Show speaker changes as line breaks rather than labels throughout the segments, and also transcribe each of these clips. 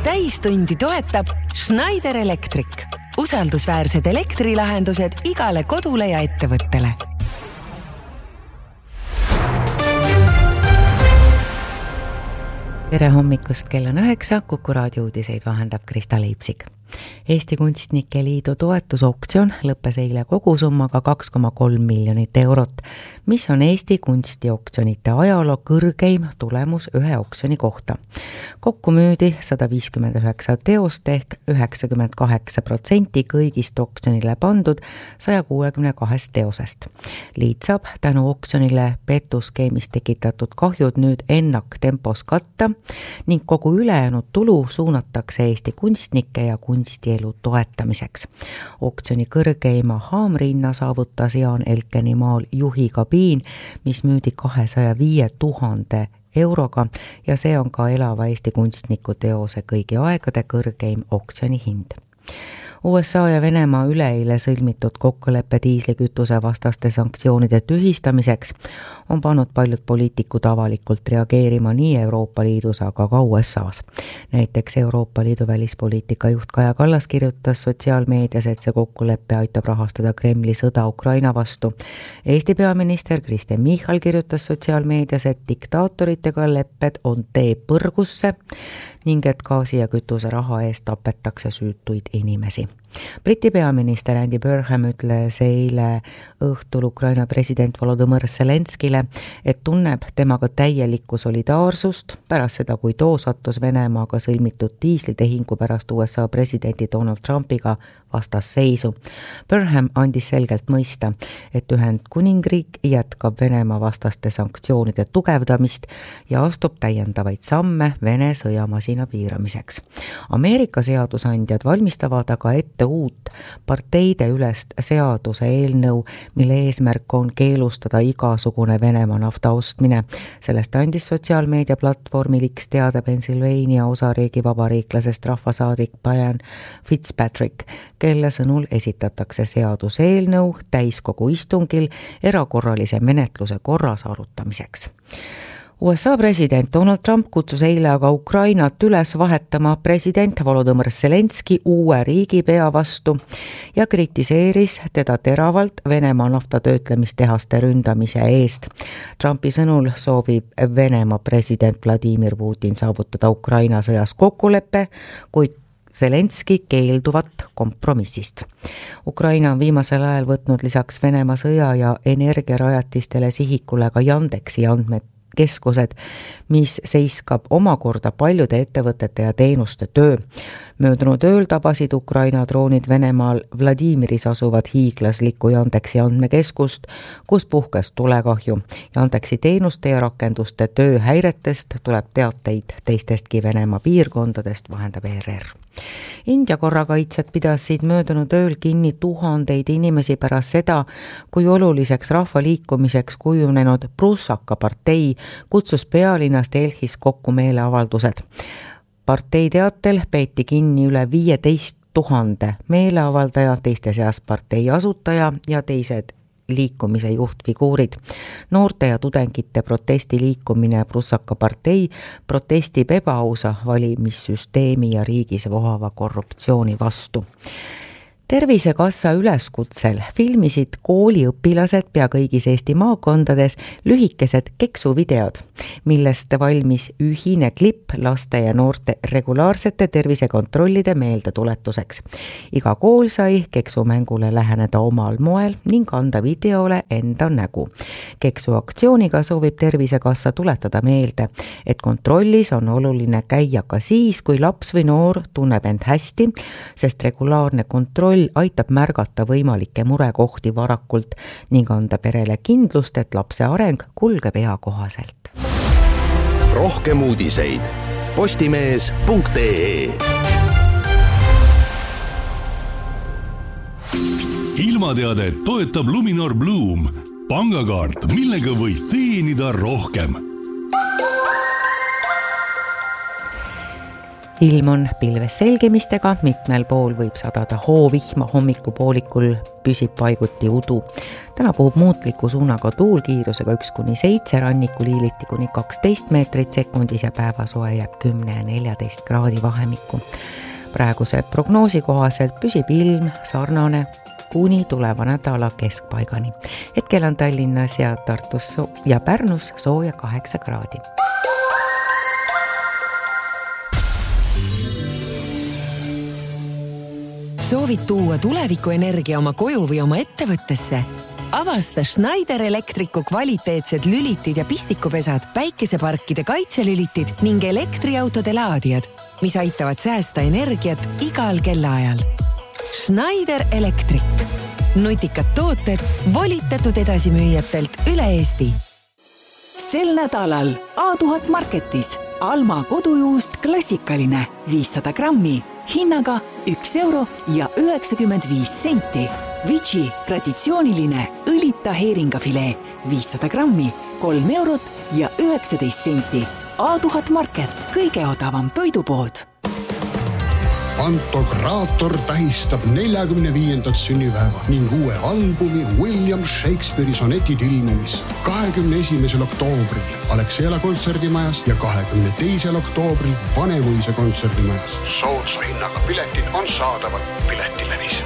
täistundi toetab Schneider Electric. Usaldusväärsed elektrilahendused igale kodule ja ettevõttele.
Tere hommikust, kell on 9, Kuku raadio uudiseid vahendab Krista Leipsik. Eesti Kunstnike Liidu toetusoktsioon lõppes eile kogusummaga 2,3 miljonit eurot, mis on Eesti kunstioktsionite ajaloo kõrgeim tulemus ühe oktsiooni kohta. Kokku müüdi 159 teost ehk 98% kõigist oktsionile pandud 162 teosest. Liit saab tänu oktsionile petuskeemist tekitatud kahjud nüüd ennaktempos katta ning kogu ülejäänud tulu suunatakse Eesti kunstnike ja kunstielu toetamiseks. Oktsiooni kõrgeima haamrihinna saavutas Jaan Elkeni maal Juhi kabiin, mis müüdi 205 000 euroga ja see on ka elava Eesti kunstniku teose kõigi aegade kõrgeim oktsiooni hind. USA ja Venemaa üleeile sõlmitud kokkuleppe diislikütuse vastaste sanktsioonide tühistamiseks on pannud paljud poliitikud avalikult reageerima nii Euroopa Liidus, aga ka USAs. Näiteks Euroopa Liidu välispoliitika juht Kaja Kallas kirjutas sotsiaalmeedias, et see kokkuleppe aitab rahastada Kremli sõda Ukraina vastu. Eesti peaminister Kristen Michal kirjutas sotsiaalmeedias, et diktaatoritega lepped on tee põrgusse ning et gaasi ja kütuse raha eest tapetakse süütuid inimesi. Briti peaminister Andy Burnham ütles eile õhtul Ukraina president Volodymyr Zelenskile, et tunneb temaga täielikku solidaarsust pärast seda, kui too sattus Venemaaga sõlmitud diislitehingu pärast USA presidenti Donald Trumpiga vastasseisu. Burnham andis selgelt mõista, et Ühendkuningriik jätkab Venemaa vastaste sanktsioonide tugevdamist ja astub täiendavaid samme Vene sõjamasina piiramiseks. Ameerika seadusandjad valmistavad aga ette uut parteide ülest seaduse eelnõu, mille eesmärk on keelustada igasugune Venemaa nafta ostmine. Sellest andis sotsiaalmeedia platvormil X teada Pennsylvania osariigi vabariiklasest rahvasaadik Brian Fitzpatrick, kelle sõnul esitatakse seaduse eelnõu täiskogu istungil erakorralise menetluse korras arutamiseks. USA president Donald Trump kutsus eile aga Ukrainat üles vahetama president Volodymyr Zelenski uue riigipea vastu ja kritiseeris teda teravalt Venemaa naftatöötlemistehaste ründamise eest. Trumpi sõnul soovib Venemaa president Vladimir Putin saavutada Ukraina sõjas kokkuleppe, kuid Zelenski keelduvat kompromissist. Ukraina on viimasel ajal võtnud lisaks Venemaa sõja ja energiarajatistele sihikule ka Yandexi andmekeskused, mis seiskab omakorda paljude ettevõtete ja teenuste töö. Möödunud ööl tabasid Ukraina droonid Venemaal Vladimiris asuvad hiiglaslikku Yandexi andmekeskust, kus puhkes tulekahju. Yandexi teenuste ja rakenduste tööhäiretest tuleb teateid teistestki Venemaa piirkondadest, vahendab ERR. India korrakaitsjad pidasid möödunud ööl kinni tuhandeid inimesi pärast seda, kui oluliseks rahvaliikumiseks kujunenud Prussaka partei kutsus pealinnast Delhis kokku meeleavaldused. Partei teatel peeti kinni üle 15 000 meeleavaldaja, teiste seas partei asutaja ja teised liikumise juhtfiguurid. Noorte ja tudengite protestiliikumine Prussaka partei protestib ebaausa valimissüsteemi ja riigis vohava korruptsiooni vastu. Tervisekassa üleskutsel filmisid kooliõpilased pea kõigis Eesti maakondades lühikesed keksuvideod, millest valmis ühine klipp laste ja noorte regulaarsete tervisekontrollide meeldetuletuseks. Iga kool sai keksumängule läheneda omal moel ning anda videole enda nägu. Keksuaktsiooniga soovib Tervisekassa tuletada meelde, et kontrollis on oluline käia ka siis, kui laps või noor tunneb end hästi, sest regulaarne kontroll aitab märgata võimalikke murekohti varakult ning anda perele kindlust, et lapse areng kulgeb eakohaselt.
Rohkem uudiseid postimees.ee. Ilmateadet toetab Luminor Bloom, pangakaart, millega võid teenida rohkem.
ilm on pilves selgimistega, mitmel pool võib sadada hoovihma, hommikupoolikul püsib paiguti udu. Täna puhub muutliku suunaga tuul kiirusega 1-7, rannikuliiliti kuni 12 meetrit sekundis ja päevasoe jääb 10 ja 14 kraadi vahemikku. Praeguse prognoosi kohaselt püsib ilm sarnane kuni tuleva nädala keskpaigani. Hetkel on Tallinnas ja Tartus ja Pärnus sooja 8 kraadi.
Soovid tuua tulevikuenergia oma koju või oma ettevõttesse? Avasta Schneider Electricu kvaliteetsed lülitid ja pistikupesad, päikeseparkide kaitselülitid ning elektriautode laadijad, mis aitavad säästa energiat igal kellaajal. Schneider Electric. Nutikad tooted volitatud edasimüüjatelt üle Eesti.
Sel nädalal A1000 Marketis Alma kodujuust klassikaline 500 grammi hinnaga 1 euro ja 95 senti. Vici traditsiooniline õlita heeringafilee 500 grammi 3 eurot ja 19 senti. A1000 Market, kõige odavam toidupood.
Pantokraator tähistab 45. sünnipäeva ning uue albumi William Shakespeare'i sonetid ilmumist 21. oktoobril Alexela kontserdimajas ja 22. oktoobril Vanemuise kontserdimajas. Soodsa hinnaga piletid on saadaval Piletilevis.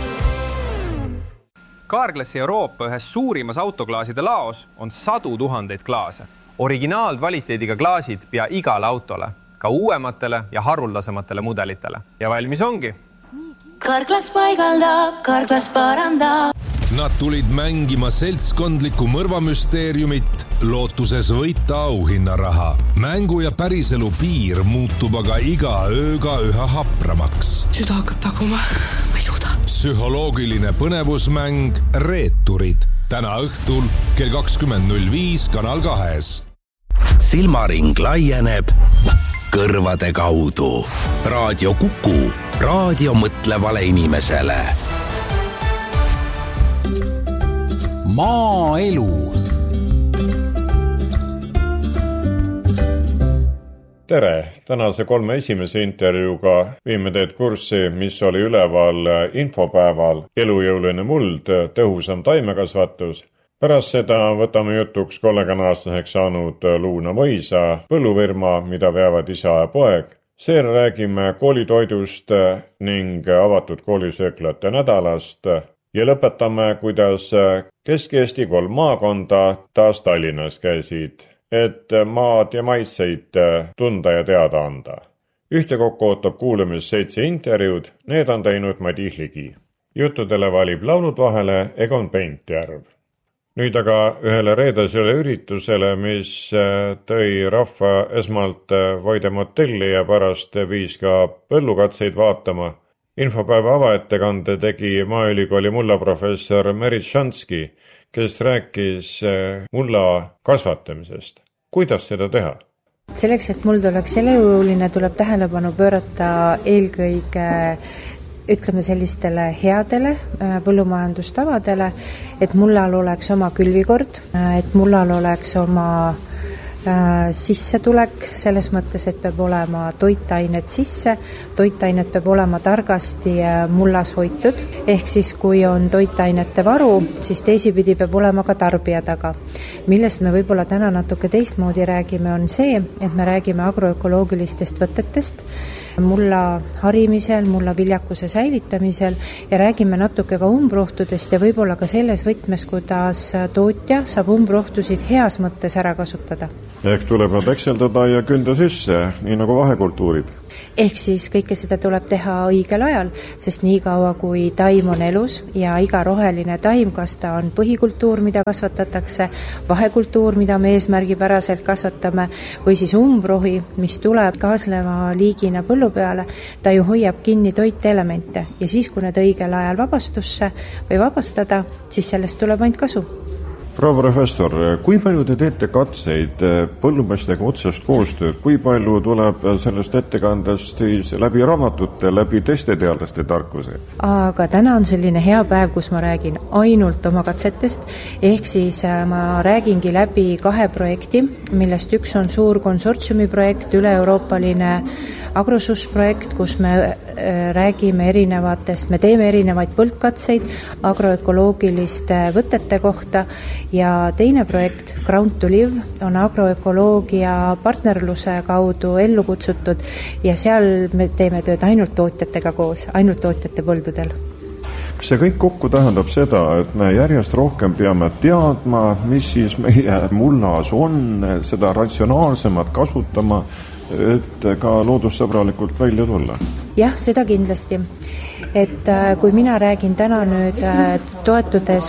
Carglassi Euroopa ühes suurimas autoklaaside laos on 100 000 klaase. Originaalkvaliteediga klaasid pea igale autole, ka uuematele ja haruldasematele mudelitele. Ja valmis ongi.
Carglass paigaldab, Carglass parandab.
Nad tulid mängima seltskondlikku mõrvamüsteeriumit, lootuses võita auhinnaraha. Mängu ja päriselu piir muutub aga iga ööga üha hapramaks.
Süda hakkab taguma, ma ei suuda.
Psühholoogiline põnevusmäng Reeturid. Täna õhtul kell 20.05 Kanal 2. Silmaring laieneb kõrvade kaudu. Raadio Kuku. Raadio mõtlevale inimesele. Maaelu.
Tere! Tänase 3 esimese intervjuuga viime teed kurssi, mis oli üleval infopäeval Elujõuline muld, tõhusam taimekasvatus. Pärast seda võtame jutuks kolleganaalaseks saanud Luuna Mõisa põllufirma, mida veavad isa ja poeg. Seejärel räägime koolitoidust ning avatud koolisööklate nädalast ja lõpetame, kuidas Kesk-Eesti 3 maakonda taas Tallinnas käisid, et maad ja maitseid tunda ja teada anda. Ühtekokku ootab kuulamist 7 intervjuud, need on teinud Madis Ligi. Juttudele valib laulud vahele Egon Pentjärv. Nüüd aga ühele reedesele üritusele, mis tõi rahva esmalt Voide motelli ja pärast viis ka põllukatseid vaatama. Infopäeva avaettekande tegi Maaülikooli mullaprofessor Merit Šanski, kes rääkis mulla kasvatamisest. Kuidas seda teha?
Selleks, et muld oleks elujõuline, tuleb tähelepanu pöörata eelkõige ütleme sellistele headele põllumajandustavadele, et mullal oleks oma külvikord, et mullal oleks oma sissetulek, selles mõttes, et peab olema toitained sisse, toitained peab olema targasti mullas hoitud, ehk siis kui on toitainete varu, siis teisipidi peab olema ka tarbija taga. Millest me võib-olla täna natuke teistmoodi räägime, on see, et me räägime agroökoloogilistest võtetest, mulla harimisel, mulla viljakuse säilitamisel ja räägime natuke ka umbrohtudest ja võib-olla ka selles võtmes, kuidas tootja saab umbrohtusid heas mõttes ära kasutada.
Ehk tuleb nad ekseldada ja künda sisse, nii nagu vahekultuurid.
Ehk siis kõike seda tuleb teha õigel ajal, sest nii kaua kui taim on elus ja iga roheline taim, kas ta on põhikultuur, mida kasvatatakse, vahekultuur, mida me eesmärgipäraselt kasvatame, või siis umbrohi, mis tuleb kaasleva liigina põllu peale, ta ju hoiab kinni toiteelemente ja siis, kui need õigel ajal vabastusse või vabastada, siis sellest tuleb ainult kasu.
Proua professor, kui palju te teete katseid põllumeestega otsest koostööd, kui palju tuleb sellest ettekandest siis läbi raamatute, läbi teiste teadlaste tarkuse?
Aga täna on selline hea päev, kus ma räägin ainult oma katsetest, ehk siis ma räägingi läbi 2 projekti, millest üks on suur konsortsiumi projekt, üle-euroopaline Agrosus projekt, kus me räägime me teeme erinevaid põldkatseid agroökoloogiliste võtete kohta ja teine projekt, Ground to Live, on agroökoloogia partnerluse kaudu ellu kutsutud ja seal me teeme tööd ainult tootjatega koos, ainult tootjate põldudel.
Kas see kõik kokku tähendab seda, et me järjest rohkem peame teadma, mis siis meie mullas on, seda ratsionaalsemat kasutama, et ka loodussõbralikult välja tulla?
Jah, seda kindlasti. Et kui mina räägin täna nüüd toetudes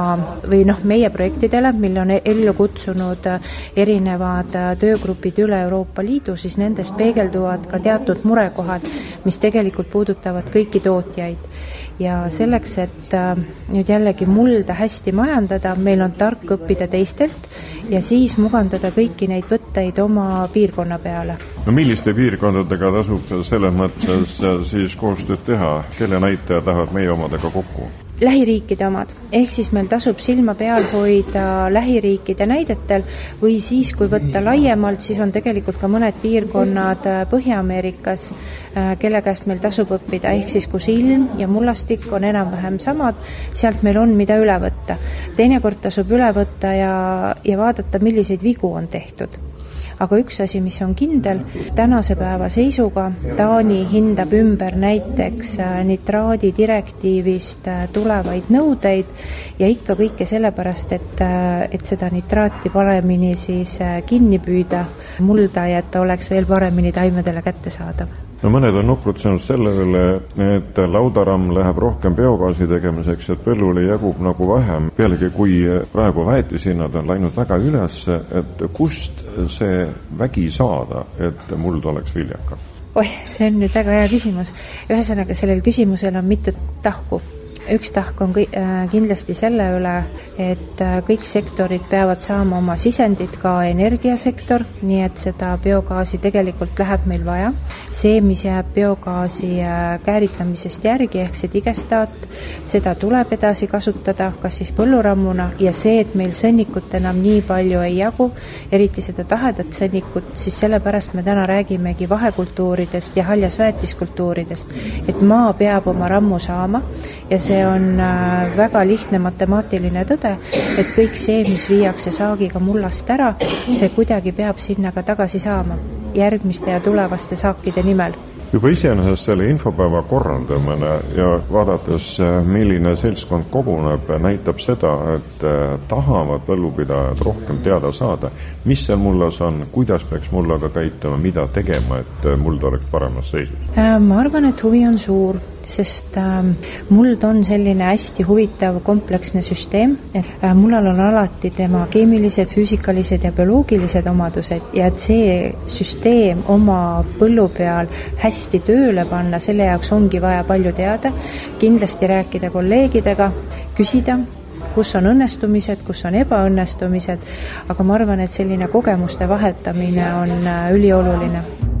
meie projektidele, mille on ellu kutsunud erinevad töögrupid üle Euroopa Liidu, siis nendes peegelduvad ka teatud murekohad, mis tegelikult puudutavad kõiki tootjaid. Ja selleks, et nüüd jällegi mulda hästi majandada, meil on tark õppida teistelt ja siis mugandada kõiki neid võtteid oma piirkonna peale.
No milliste piirkondadega tasub selles mõttes siis koostööd teha? Kelle näitajad lähevad meie omadega kokku?
Lähiriikide omad, ehk siis meil tasub silma peal hoida lähiriikide näidetel või siis, kui võtta laiemalt, siis on tegelikult ka mõned piirkonnad Põhja-Ameerikas, kelle käest meil tasub õppida, ehk siis kus ilm ja mullastik on enam-vähem samad, sealt meil on mida üle võtta. Teinekord tasub üle võtta ja vaadata, milliseid vigu on tehtud. Aga üks asi, mis on kindel, tänase päeva seisuga Taani hindab ümber näiteks nitraadi direktiivist tulevaid nõudeid ja ikka kõike sellepärast, et seda nitraati paremini siis kinni püüda mulda ja et ta oleks veel paremini taimedele kättesaadav.
No mõned on nukrutsenud selle üle, et laudaramm läheb rohkem biogaasi tegemiseks, et põllule jagub nagu vähem. Pealegi, kui praegu väetisinnad on läinud väga üles, et kust see vägi saada, et muld oleks viljakam?
See on nüüd väga hea küsimus. Ühesõnaga, sellel küsimusel on mitu tahku. Üks tahk on kindlasti selle üle, et kõik sektorid peavad saama oma sisendid, ka energiasektor, nii et seda biogaasi tegelikult läheb meil vaja. See, mis jääb biogaasi kääritamisest järgi, ehk see digestaat, seda tuleb edasi kasutada, kas siis põllurammuna, ja see, et meil sõnnikut enam nii palju ei jagu, eriti seda tahedat sõnnikut, siis sellepärast me täna räägimegi vahekultuuridest ja haljasväetiskultuuridest, et maa peab oma rammu saama ja see on väga lihtne matemaatiline tõde, et kõik see, mis viiakse saagiga mullast ära, see kuidagi peab sinna ka tagasi saama järgmiste ja tulevaste saakide nimel.
Juba iseenesest selle infopäeva korraldamine ja vaadates, milline seltskond koguneb, näitab seda, et tahavad põllupidajad rohkem teada saada, mis seal mullas on, kuidas peaks mullaga käituma, mida tegema, et muld oleks paremas seisus.
Ma arvan, et huvi on suur, sest muld on selline hästi huvitav kompleksne süsteem, et mullal on alati tema keemilised, füüsikalised ja bioloogilised omadused ja et see süsteem oma põllu peal hästi tööle panna, selle jaoks ongi vaja palju teada, kindlasti rääkida kolleegidega, küsida, kus on õnnestumised, kus on ebaõnnestumised, aga ma arvan, et selline kogemuste vahetamine on ülioluline.